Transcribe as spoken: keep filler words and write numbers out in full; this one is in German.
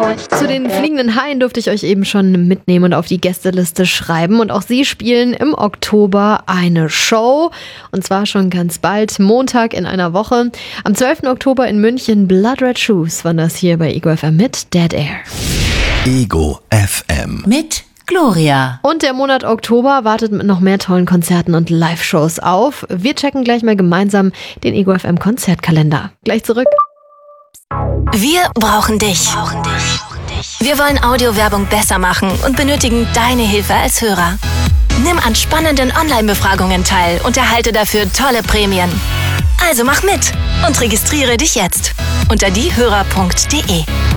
Zu den fliegenden Haien durfte ich euch eben schon mitnehmen und auf die Gästeliste schreiben. Und auch sie spielen im Oktober eine Show. Und zwar schon ganz bald, Montag in einer Woche. Am zwölften Oktober in München, Blood Red Shoes waren das hier bei Ego F M mit Dead Air. Ego F M. Mit Gloria. Und der Monat Oktober wartet mit noch mehr tollen Konzerten und Live-Shows auf. Wir checken gleich mal gemeinsam den Ego F M Konzertkalender. Gleich zurück. Wir brauchen dich. Wir wollen Audiowerbung besser machen und benötigen deine Hilfe als Hörer. Nimm an spannenden Online-Befragungen teil und erhalte dafür tolle Prämien. Also mach mit und registriere dich jetzt unter diehörer punkt de.